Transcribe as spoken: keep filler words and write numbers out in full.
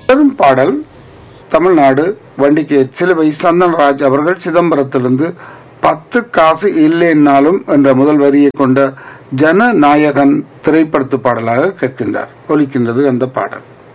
பெரும் பாடல் தமிழ்நாடு வண்டிகே சிலுவை சந்தனராஜ் அவர்கள் சிதம்பரத்திலிருந்து பத்து காசு இல்லைன்னாலும் என்ற முதல் வரியை கொண்ட ஜனநாயகன் திரைப்படத்து பாடலாக கேட்கின்றார். ஒலிக்கின்றது அந்த பாடல்.